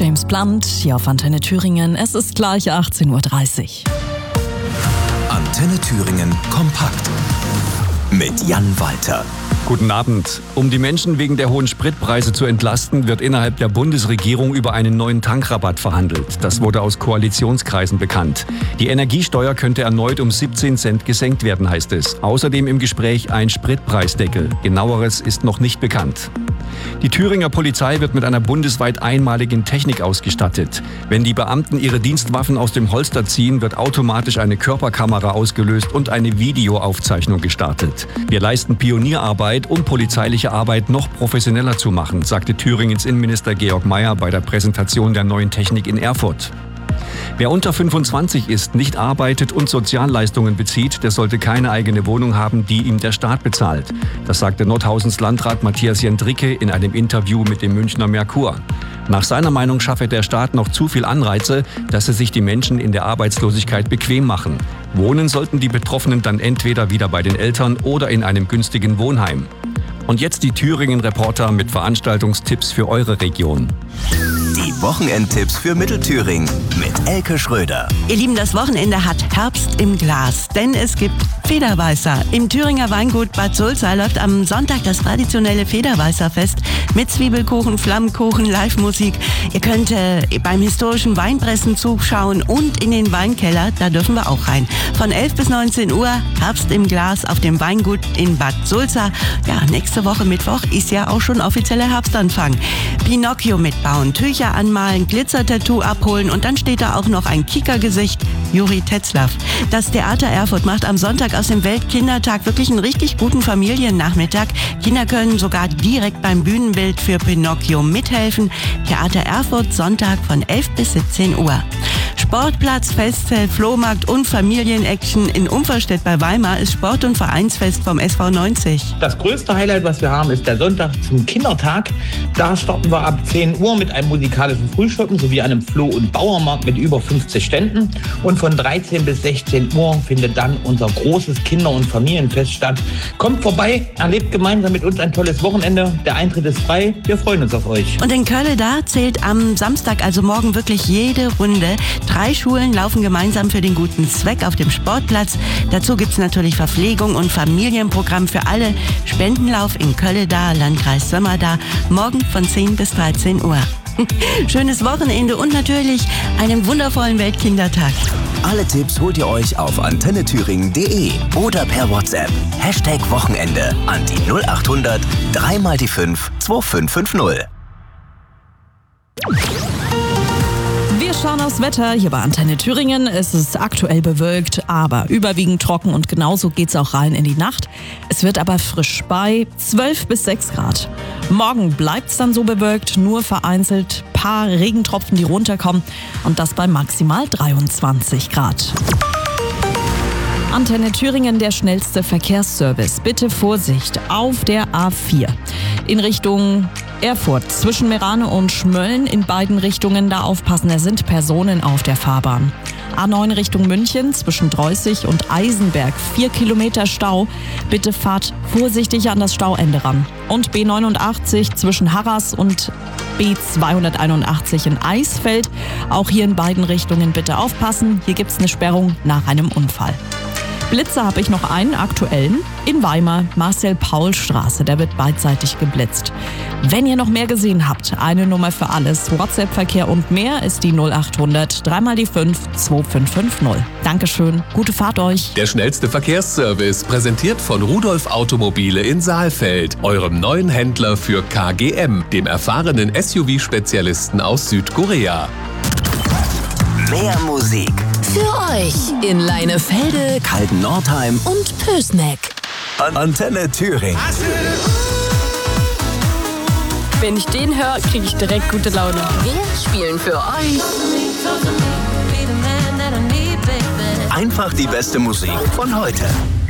James Blunt hier auf Antenne Thüringen. Es ist gleich 18:30 Uhr. Antenne Thüringen kompakt mit Jan Walter. Guten Abend. Um die Menschen wegen der hohen Spritpreise zu entlasten, wird innerhalb der Bundesregierung über einen neuen Tankrabatt verhandelt. Das wurde aus Koalitionskreisen bekannt. Die Energiesteuer könnte erneut um 17 Cent gesenkt werden, heißt es. Außerdem im Gespräch ein Spritpreisdeckel. Genaueres ist noch nicht bekannt. Die Thüringer Polizei wird mit einer bundesweit einmaligen Technik ausgestattet. Wenn die Beamten ihre Dienstwaffen aus dem Holster ziehen, wird automatisch eine Körperkamera ausgelöst und eine Videoaufzeichnung gestartet. Wir leisten Pionierarbeit, um polizeiliche Arbeit noch professioneller zu machen, sagte Thüringens Innenminister Georg Mayer bei der Präsentation der neuen Technik in Erfurt. Wer unter 25 ist, nicht arbeitet und Sozialleistungen bezieht, der sollte keine eigene Wohnung haben, die ihm der Staat bezahlt. Das sagte Nordhausens Landrat Matthias Jendricke in einem Interview mit dem Münchner Merkur. Nach seiner Meinung schaffe der Staat noch zu viel Anreize, dass es sich die Menschen in der Arbeitslosigkeit bequem machen. Wohnen sollten die Betroffenen dann entweder wieder bei den Eltern oder in einem günstigen Wohnheim. Und jetzt die Thüringen-Reporter mit Veranstaltungstipps für eure Region. Die Wochenendtipps für Mittelthüringen mit Elke Schröder. Ihr Lieben, das Wochenende hat Herbst im Glas, denn es gibt Federweißer. Im Thüringer Weingut Bad Sulza läuft am Sonntag das traditionelle Federweißerfest mit Zwiebelkuchen, Flammkuchen, Live-Musik. Ihr könnt beim historischen Weinpressen zuschauen und in den Weinkeller, da dürfen wir auch rein. Von 11 bis 19 Uhr Herbst im Glas auf dem Weingut in Bad Sulza. Ja, nächste Woche Mittwoch ist ja auch schon offizieller Herbstanfang. Pinocchio mitbauen, Tücher anmalen, Glitzertattoo abholen und dann steht da auch noch ein Kickergesicht, Juri Tetzlaff. Das Theater Erfurt macht am Sonntag aus dem Weltkindertag wirklich einen richtig guten Familiennachmittag. Kinder können sogar direkt beim Bühnenbild für Pinocchio mithelfen. Theater Erfurt, Sonntag von 11 bis 17 Uhr. Sportplatz, Festzelt, Flohmarkt und Familienaction in Umferstedt bei Weimar ist Sport- und Vereinsfest vom SV 90. Das größte Highlight, was wir haben, ist der Sonntag zum Kindertag. Da starten wir ab 10 Uhr mit einem musikalischen Frühschoppen sowie einem Floh- und Bauernmarkt mit über 50 Ständen. Und von 13 bis 16 Uhr findet dann unser großes Kinder- und Familienfest statt. Kommt vorbei, erlebt gemeinsam mit uns ein tolles Wochenende. Der Eintritt ist frei. Wir freuen uns auf euch. Und in Köln, da zählt am Samstag, also morgen, wirklich jede Runde. 3 Schulen laufen gemeinsam für den guten Zweck auf dem Sportplatz. Dazu gibt's natürlich Verpflegung und Familienprogramm für alle. Spendenlauf in Köln, da, Landkreis Sömmer da, morgen von 10 bis 13 Uhr. Schönes Wochenende und natürlich einen wundervollen Weltkindertag. Alle Tipps holt ihr euch auf antennethüringen.de oder per WhatsApp. #Wochenende an die 0800 3 mal die 5 2550. Wir schauen aufs Wetter hier bei Antenne Thüringen. Es ist aktuell bewölkt, aber überwiegend trocken und genauso geht's auch rein in die Nacht. Es wird aber frisch bei 12 bis 6 Grad. Morgen bleibt's dann so bewölkt, nur vereinzelt paar Regentropfen, die runterkommen und das bei maximal 23 Grad. Antenne Thüringen, der schnellste Verkehrsservice. Bitte Vorsicht auf der A4 in Richtung Erfurt, zwischen Merane und Schmölln in beiden Richtungen, da aufpassen, da sind Personen auf der Fahrbahn. A9 Richtung München, zwischen Dreußig und Eisenberg, 4 Kilometer Stau. Bitte fahrt vorsichtig an das Stauende ran. Und B89 zwischen Harras und B281 in Eisfeld. Auch hier in beiden Richtungen bitte aufpassen. Hier gibt's eine Sperrung nach einem Unfall. Blitzer habe ich noch einen aktuellen in Weimar, Marcel-Paul-Straße. Der wird beidseitig geblitzt. Wenn ihr noch mehr gesehen habt, eine Nummer für alles, WhatsApp-Verkehr und mehr ist die 0800 3 mal die 5 2550. Dankeschön, gute Fahrt euch. Der schnellste Verkehrsservice, präsentiert von Rudolf Automobile in Saalfeld, eurem neuen Händler für KGM, dem erfahrenen SUV-Spezialisten aus Südkorea. Mehr Musik für euch in Leinefelde, Kalten-Nordheim und Pößneck. Antenne Thüringen. Wenn ich den höre, kriege ich direkt gute Laune. Wir spielen für euch Einfach die beste Musik von heute.